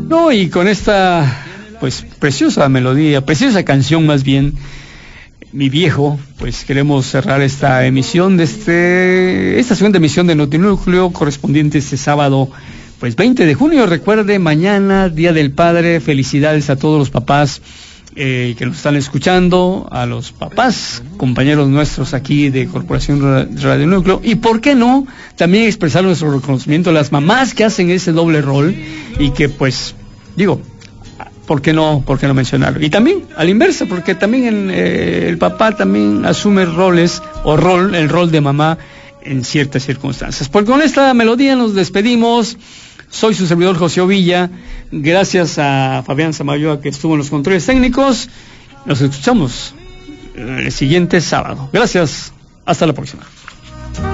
No, y con esta, pues, preciosa melodía, preciosa canción más bien, Mi Viejo, pues queremos cerrar esta emisión de esta segunda emisión de Notinúcleo, correspondiente este sábado, pues 20 de junio. Recuerde, mañana, Día del Padre. Felicidades a todos los papás que nos están escuchando, a los papás, compañeros nuestros aquí de Corporación Radio Núcleo, y por qué no, también expresar nuestro reconocimiento a las mamás que hacen ese doble rol, y que pues, digo, ¿por qué no mencionarlo? Y también, a la inversa, porque también el papá también asume roles, el rol de mamá en ciertas circunstancias. Pues con esta melodía nos despedimos. Soy su servidor José Ovilla. Gracias a Fabián Samayoa, que estuvo en los controles técnicos. Nos escuchamos el siguiente sábado. Gracias. Hasta la próxima.